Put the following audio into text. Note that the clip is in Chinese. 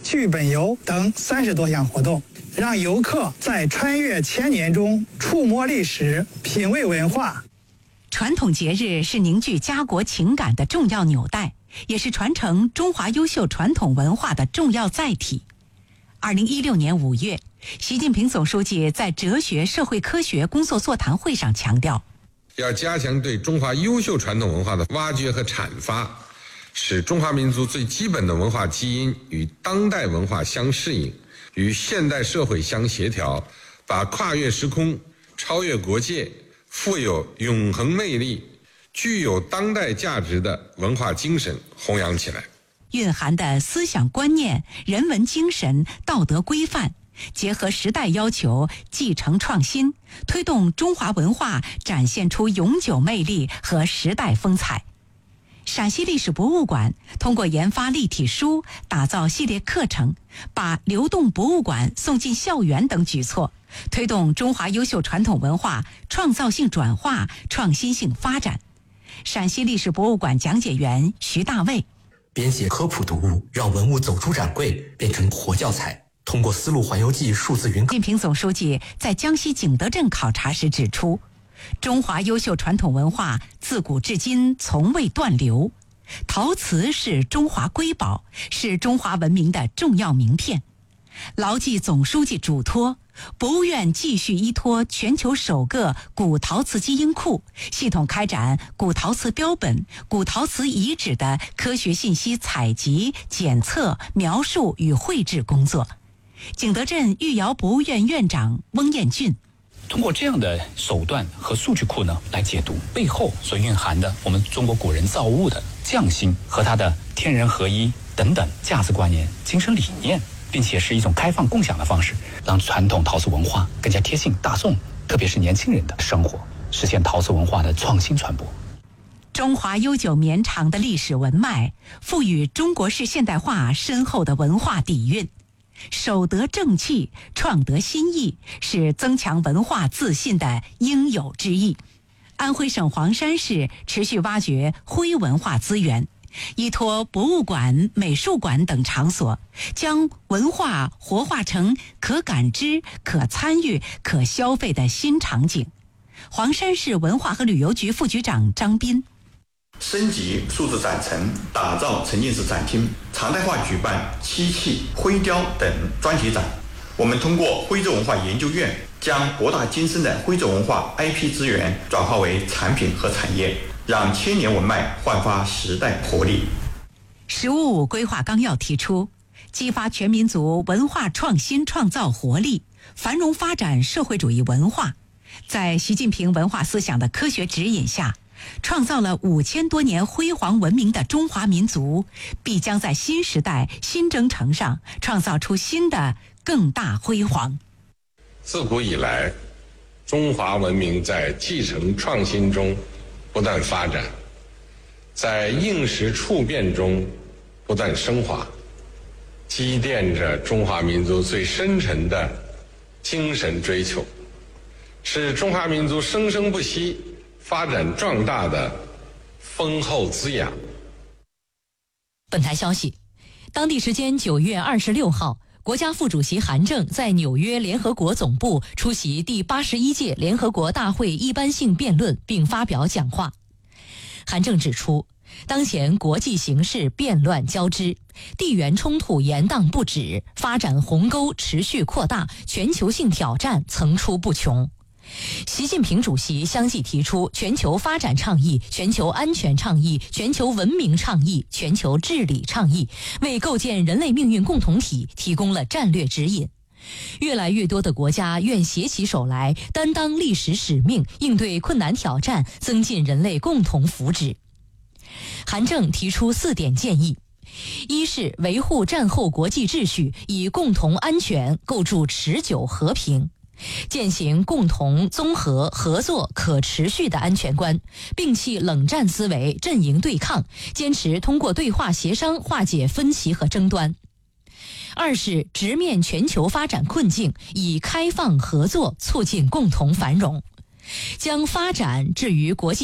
剧本游等30多项活动，让游客在穿越千年中触摸历史、品味文化。 传统节日是凝聚家国情感的重要纽带，也是传承中华优秀传统文化的重要载体。2016年5月，习近平总书记在哲学社会科学工作座谈会上强调， 要加强对中华优秀传统文化的挖掘和阐发，使中华民族最基本的文化基因与当代文化相适应，与现代社会相协调，把跨越时空、超越国界、富有永恒魅力、具有当代价值的文化精神弘扬起来。 蕴含的思想观念、人文精神、道德规范，结合时代要求，继承创新，推动中华文化展现出永久魅力和时代风采。陕西历史博物馆通过研发立体书、打造系列课程，把流动博物馆送进校园等举措，推动中华优秀传统文化创造性转化、创新性发展。陕西历史博物馆讲解员徐大卫编写科普读物，让文物走出展柜变成活教材。通过丝路环游记数字云。 习近平总书记在江西景德镇考察时指出，中华优秀传统文化自古至今从未断流，陶瓷是中华瑰宝，是中华文明的重要名片。牢记总书记嘱托，博物院继续依托全球首个古陶瓷基因库，系统开展古陶瓷标本、古陶瓷遗址的科学信息采集、检测、描述与绘制工作。景德镇御窑博物院院长翁彦俊， 通过这样的手段和数据库呢，来解读背后所蕴含的我们中国古人造物的匠心和它的天人合一等等价值观念、精神理念，并且是一种开放共享的方式，让传统陶瓷文化更加贴近大众，特别是年轻人的生活，实现陶瓷文化的创新传播。 中华悠久绵长的历史文脉，赋予中国式现代化深厚的文化底蕴。守得正气，创得新意，是增强文化自信的应有之义。安徽省黄山市持续挖掘徽文化资源，依托博物馆、美术馆等场所，将文化活化成可感知、可参与、可消费的新场景。黄山市文化和旅游局副局长张斌， 升级数字展陈，打造沉浸式展厅，常态化举办漆器、徽雕等专题展。我们通过徽州文化研究院，将博大精深的徽州文化 IP 资源转化为产品和产业，让千年文脉焕发时代活力。 “15五”规划纲要提出，激发全民族文化创新创造活力，繁荣发展社会主义文化。在习近平文化思想的科学指引下，创造了5000多年辉煌文明的中华民族，必将在新时代新征程上创造出新的更大辉煌。 自古以来，中华文明在继承创新中不断发展，在应时处变中不断升华，积淀着中华民族最深沉的精神追求，是中华民族生生不息、发展壮大的丰厚滋养。 本台消息，当地时间9月26号，国家副主席韩正在纽约联合国总部出席第81届联合国大会一般性辩论并发表讲话。韩正指出，当前国际形势变乱交织，地缘冲突延宕不止，发展鸿沟持续扩大，全球性挑战层出不穷。习近平主席相继提出全球发展倡议、全球安全倡议、全球文明倡议、全球治理倡议，为构建人类命运共同体提供了战略指引。越来越多的国家愿携起手来，担当历史使命，应对困难挑战，增进人类共同福祉。韩正提出4点建议：一是维护战后国际秩序，以共同安全构筑持久和平。践行共同、综合、合作、可持续的安全观，摒弃冷战思维、阵营对抗，坚持通过对话协商化解分歧和争端。二是直面全球发展困境，以开放合作促进共同繁荣，将发展置于国际